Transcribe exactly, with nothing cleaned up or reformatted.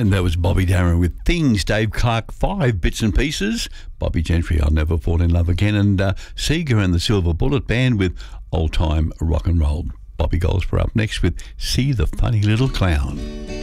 And that was Bobby Darin with Things. Dave Clark, Five Bits and Pieces. Bobby Gentry, I'll Never Fall in Love Again. And uh, Seeger and the Silver Bullet Band with Old Time Rock and Roll. Bobby Goldsborough up next with See the Funny Little Clown.